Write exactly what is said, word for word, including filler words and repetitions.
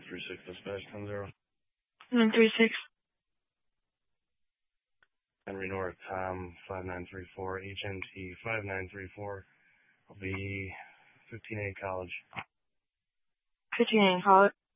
three six dispatch, ten zero. nine three six. Henry North, Tom, five nine three four, H N T, five nine three four, will be fifteen eight College. fifteen eight College.